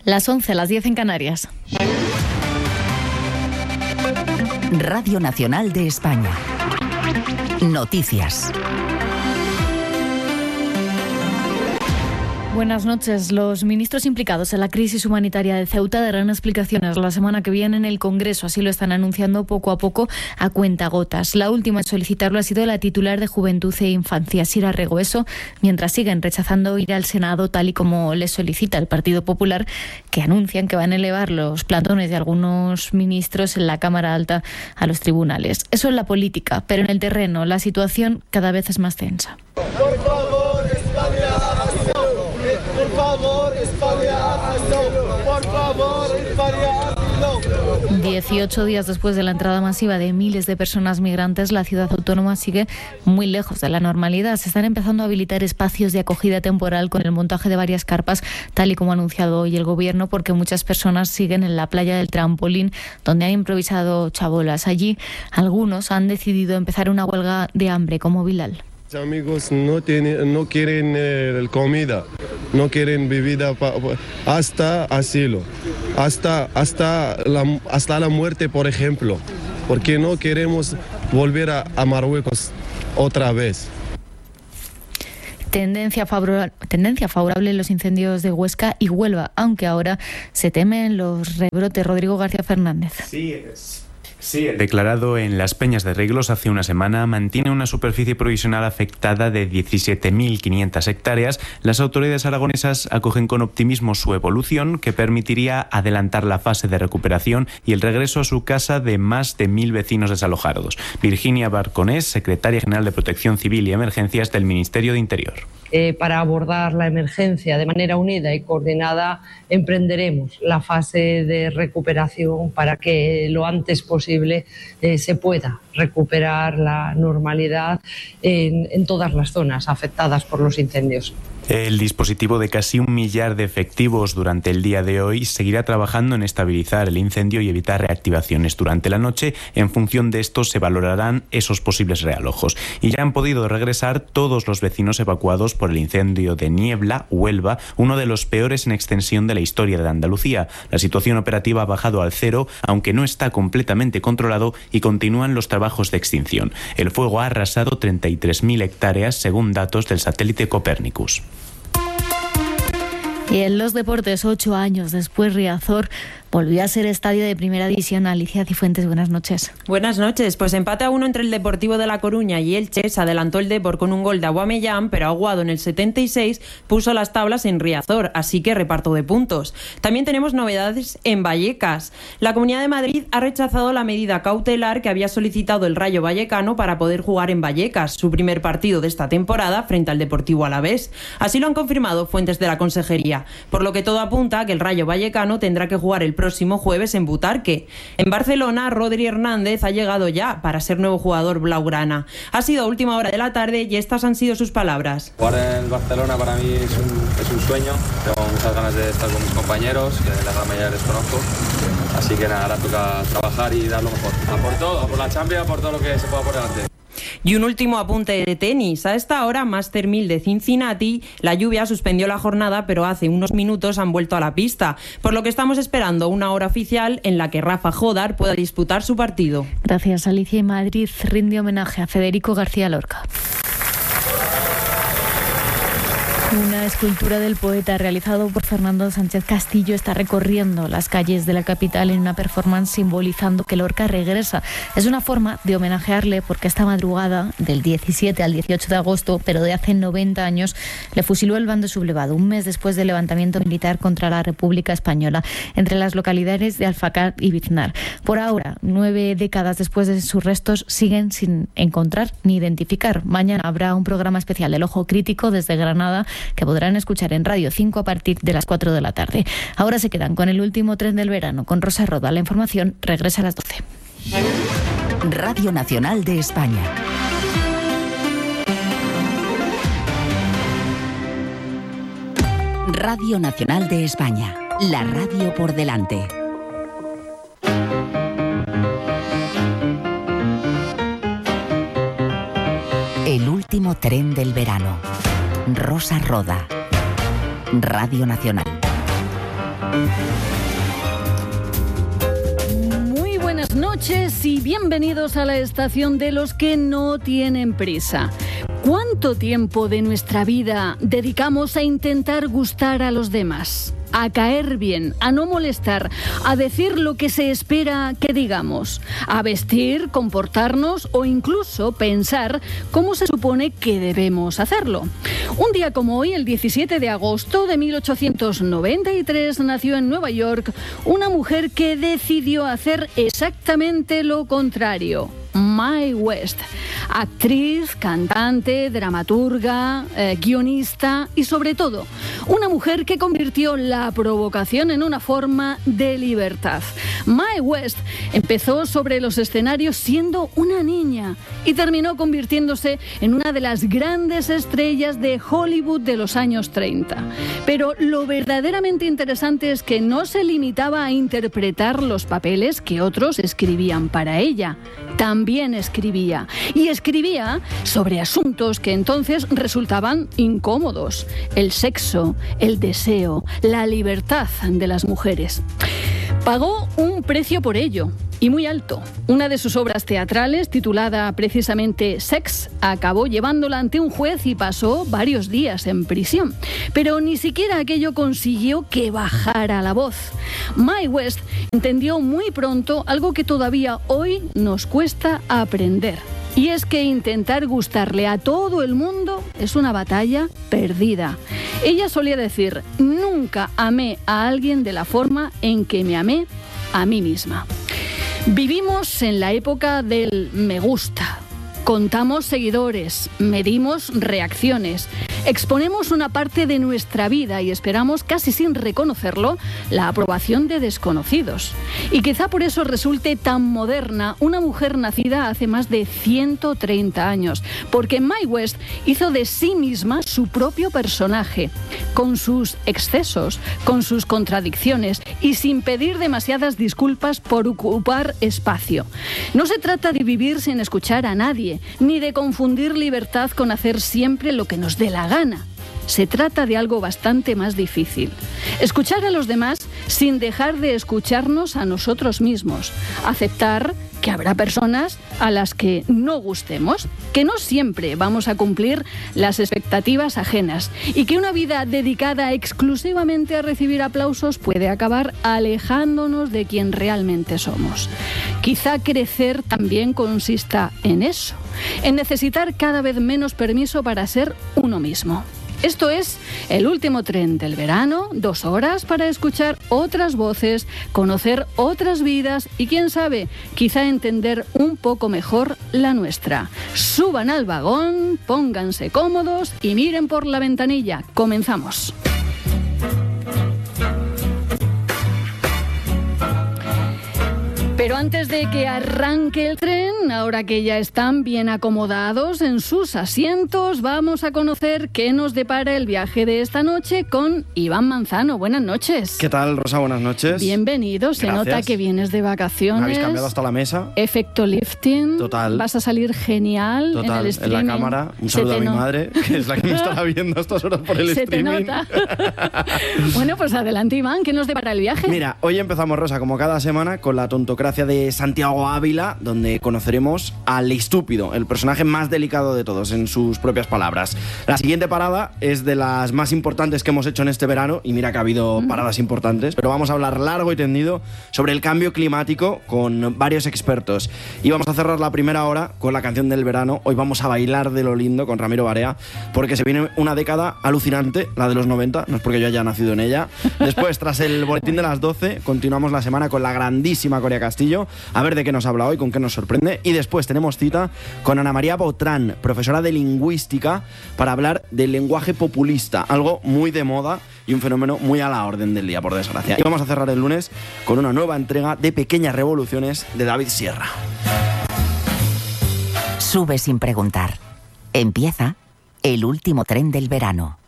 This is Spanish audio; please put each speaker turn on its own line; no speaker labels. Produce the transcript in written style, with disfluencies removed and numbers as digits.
Las 11, las 10 en Canarias.
Radio Nacional de España. Noticias.
Buenas noches. Los ministros implicados en la crisis humanitaria de Ceuta darán explicaciones la semana que viene en el Congreso. Así lo están anunciando poco a poco a cuentagotas. La última en solicitarlo ha sido la titular de Juventud e Infancia, Sira Regueso, mientras siguen rechazando ir al Senado tal y como les solicita el Partido Popular, que anuncian que van a elevar los plantones de algunos ministros en la Cámara Alta a los tribunales. Eso en la política, pero en el terreno la situación cada vez es más tensa.
Por favor, España, por favor, España, por favor, España.
18 días después de la entrada masiva de miles de personas migrantes, la ciudad autónoma sigue muy lejos de la normalidad. Se están empezando a habilitar espacios de acogida temporal con el montaje de varias carpas, tal y como ha anunciado hoy el gobierno, porque muchas personas siguen en la playa del Trampolín, donde han improvisado chabolas. Allí, algunos han decidido empezar una huelga de hambre, como Bilal.
Amigos no quieren comida, no quieren bebida hasta asilo, hasta la muerte, por ejemplo, porque no queremos volver a Marruecos otra vez.
Tendencia favorable en los incendios de Huesca y Huelva, aunque ahora se temen los rebrotes. Rodrigo García Fernández.
Sí, declarado en Las Peñas de Reglos hace una semana, mantiene una superficie provisional afectada de 17.500 hectáreas. Las autoridades aragonesas acogen con optimismo su evolución, que permitiría adelantar la fase de recuperación y el regreso a su casa de más de 1.000 vecinos desalojados. Virginia Barconés, secretaria general de Protección Civil y Emergencias del Ministerio de Interior.
Para abordar la emergencia de manera unida y coordinada, emprenderemos la fase de recuperación para que lo antes posible se pueda recuperar la normalidad en todas las zonas afectadas por los incendios.
El dispositivo de casi 1 millar de efectivos durante el día de hoy seguirá trabajando en estabilizar el incendio y evitar reactivaciones durante la noche. En función de esto se valorarán esos posibles realojos. Y ya han podido regresar todos los vecinos evacuados por el incendio de Niebla, Huelva, uno de los peores en extensión de la historia de Andalucía. La situación operativa ha bajado al cero, aunque no está completamente controlado, y continúan los trabajos de extinción. El fuego ha arrasado 33.000 hectáreas según datos del satélite Copérnicus.
Y en los deportes, 8 años después, Riazor volvió a ser estadio de primera división. Alicia Cifuentes, buenas noches.
Buenas noches. Pues empate a 1 entre el Deportivo de La Coruña y Elche. Se adelantó el Depor con un gol de Aubameyang, pero Aguado en el 76 puso las tablas en Riazor, así que reparto de puntos. También tenemos novedades en Vallecas. La Comunidad de Madrid ha rechazado la medida cautelar que había solicitado el Rayo Vallecano para poder jugar en Vallecas, su primer partido de esta temporada frente al Deportivo Alavés. Así lo han confirmado fuentes de la Consejería, por lo que todo apunta a que el Rayo Vallecano tendrá que jugar el próximo jueves en Butarque. En Barcelona, Rodri Hernández ha llegado ya para ser nuevo jugador blaugrana. Ha sido a última hora de la tarde y estas han sido sus palabras.
Jugar en Barcelona para mí es un sueño. Tengo muchas ganas de estar con mis compañeros, que la gran mayoría les conozco. Así que nada, ahora toca trabajar y dar lo mejor. A por todo, a por la Champions, a por todo lo que se pueda por delante.
Y un último apunte de tenis. A esta hora, Master 1000 de Cincinnati, la lluvia suspendió la jornada, pero hace unos minutos han vuelto a la pista, por lo que estamos esperando una hora oficial en la que Rafa Jodar pueda disputar su partido.
Gracias, Alicia. Y Madrid rinde homenaje a Federico García Lorca. Una escultura del poeta realizado por Fernando Sánchez Castillo está recorriendo las calles de la capital en una performance simbolizando que Lorca regresa. Es una forma de homenajearle porque esta madrugada del 17 al 18 de agosto, pero de hace 90 años, le fusiló el bando sublevado, un mes después del levantamiento militar contra la República Española, entre las localidades de Alfacar y Biznar. Por ahora, 9 décadas después de sus restos, siguen sin encontrar ni identificar. Mañana habrá un programa especial del Ojo Crítico desde Granada, que podrán escuchar en Radio 5 a partir de las 4 de la tarde. Ahora se quedan con el último tren del verano, con Rosa Roda. La información regresa a las 12.
Radio Nacional de España. Radio Nacional de España. La radio por delante. El último tren del verano. Rosa Roda. Radio Nacional.
Muy buenas noches y bienvenidos a la estación de los que no tienen prisa. ¿Cuánto tiempo de nuestra vida dedicamos a intentar gustar a los demás? A caer bien, a no molestar, a decir lo que se espera que digamos, a vestir, comportarnos o incluso pensar cómo se supone que debemos hacerlo. Un día como hoy, el 17 de agosto de 1893, nació en Nueva York una mujer que decidió hacer exactamente lo contrario. Mae West, actriz, cantante, dramaturga, guionista y sobre todo una mujer que convirtió la provocación en una forma de libertad. Mae West empezó sobre los escenarios siendo una niña y terminó convirtiéndose en una de las grandes estrellas de Hollywood de los años 30. Pero lo verdaderamente interesante es que no se limitaba a interpretar los papeles que otros escribían para ella. También escribía, y escribía sobre asuntos que entonces resultaban incómodos: el sexo, el deseo, la libertad de las mujeres. Pagó un precio por ello, y muy alto. Una de sus obras teatrales, titulada precisamente Sex, acabó llevándola ante un juez y pasó varios días en prisión. Pero ni siquiera aquello consiguió que bajara la voz. Mae West entendió muy pronto algo que todavía hoy nos cuesta aprender. Y es que intentar gustarle a todo el mundo es una batalla perdida. Ella solía decir: nunca amé a alguien de la forma en que me amé a mí misma. Vivimos en la época del me gusta. Contamos seguidores, medimos reacciones, exponemos una parte de nuestra vida y esperamos, casi sin reconocerlo, la aprobación de desconocidos. Y quizá por eso resulte tan moderna una mujer nacida hace más de 130 años, porque Mae West hizo de sí misma su propio personaje, con sus excesos, con sus contradicciones y sin pedir demasiadas disculpas por ocupar espacio. No se trata de vivir sin escuchar a nadie, ni de confundir libertad con hacer siempre lo que nos dé la gana. Se trata de algo bastante más difícil. Escuchar a los demás sin dejar de escucharnos a nosotros mismos. Aceptar que habrá personas a las que no gustemos, que no siempre vamos a cumplir las expectativas ajenas y que una vida dedicada exclusivamente a recibir aplausos puede acabar alejándonos de quien realmente somos. Quizá crecer también consista en eso, en necesitar cada vez menos permiso para ser uno mismo. Esto es El último tren del verano, 2 horas para escuchar otras voces, conocer otras vidas y, quién sabe, quizá entender un poco mejor la nuestra. Suban al vagón, pónganse cómodos y miren por la ventanilla. Comenzamos. Pero antes de que arranque el tren, ahora que ya están bien acomodados en sus asientos, vamos a conocer qué nos depara el viaje de esta noche con Iván Manzano. Buenas noches.
¿Qué tal, Rosa? Buenas noches.
Bienvenido. Se nota que vienes de vacaciones.
Me habéis cambiado hasta la mesa.
Efecto lifting.
Total.
Vas a salir genial.
Total.
En el streaming.
En la cámara. Un saludo a mi madre, que es la que me estará viendo a estas horas por el streaming.
Se te nota. Bueno, pues adelante, Iván. ¿Qué nos depara el viaje?
Mira, hoy empezamos, Rosa, como cada semana, con la tontocracia de Santiago Ávila, donde conoceremos al estúpido, el personaje más delicado de todos, en sus propias palabras. La siguiente parada es de las más importantes que hemos hecho en este verano, y mira que ha habido paradas importantes, pero vamos a hablar largo y tendido sobre el cambio climático con varios expertos. Y vamos a cerrar la primera hora con la canción del verano. Hoy vamos a bailar de lo lindo con Ramiro Barea, porque se viene una década alucinante, la de los 90, no es porque yo haya nacido en ella. Después, tras el boletín de las 12, continuamos la semana con la grandísima Corea Castillo, a ver de qué nos habla hoy, con qué nos sorprende. Y después tenemos cita con Ana María Botrán, profesora de lingüística, para hablar del lenguaje populista, algo muy de moda y un fenómeno muy a la orden del día, por desgracia. Y vamos a cerrar el lunes con una nueva entrega de Pequeñas Revoluciones de David Sierra.
Sube sin preguntar. Empieza El último tren del verano.